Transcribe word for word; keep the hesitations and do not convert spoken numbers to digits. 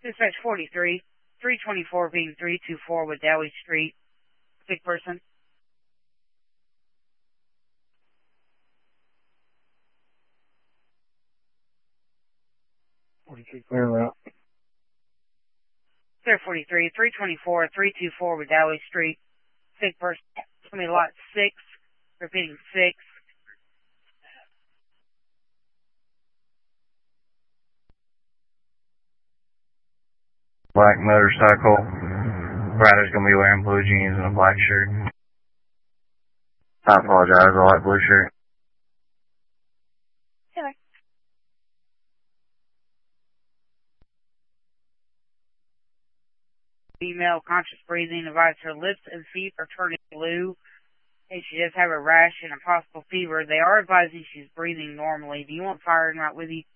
Dispatch forty-three, three twenty-four being three two four with Dowie Street. Sick person. forty-three clear route. Clear forty-three, three twenty-four, three two four with Dowie Street. Sick person. Somebody lot six. Repeating six. Black motorcycle. Rider's gonna be wearing blue jeans and a black shirt. I apologize, I like blue shirt. Okay. Female, conscious breathing, advised her lips and feet are turning blue, and she does have a rash and a possible fever. They are advising she's breathing normally. Do you want firing right with you?